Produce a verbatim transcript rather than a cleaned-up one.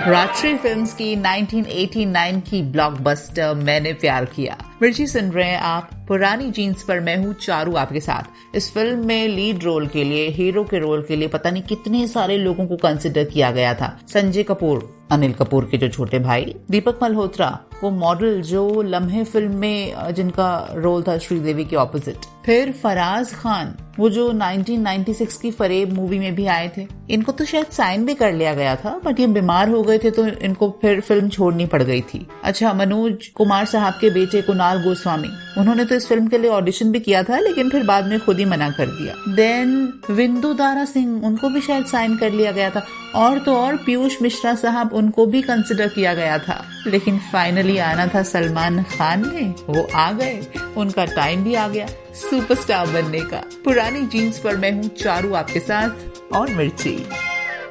Rajshree films की nineteen eighty nine की blockbuster मैंने प्यार किया। मिर्ची सुन रहे हैं आप पुरानी जीन्स पर, मैं हूँ चारू आपके साथ। इस फिल्म में लीड रोल के लिए, हीरो के रोल के लिए पता नहीं कितने सारे लोगों को कंसिडर किया गया था। संजय कपूर, अनिल कपूर के जो छोटे भाई, दीपक मल्होत्रा वो मॉडल जो लम्हे फिल्म में जिनका रोल था श्रीदेवी के ऑपोजिट, फिर फराज खान वो जो नाइनटीन नाइंटी सिक्स की फरेब मूवी में भी आए थे। इनको तो शायद साइन भी कर लिया गया था, बट ये बीमार हो गए थे तो इनको फिर फिल्म छोड़नी पड़ गई थी। अच्छा, मनोज कुमार साहब के बेटे कुणाल गोस्वामी, उन्होंने तो इस फिल्म के लिए ऑडिशन भी किया था, लेकिन फिर बाद में खुद ही मना कर दिया। देन विंदु दारा सिंह, उनको भी शायद साइन कर लिया गया था। और तो और पीयूष मिश्रा साहब, उनको भी कंसिडर किया गया था, लेकिन फाइनली आना था सलमान खान ने, वो आ गए, उनका टाइम भी आ गया सुपरस्टार बनने का। पुरानी जीन्स पर मैं हूँ चारू आपके साथ और मिर्ची।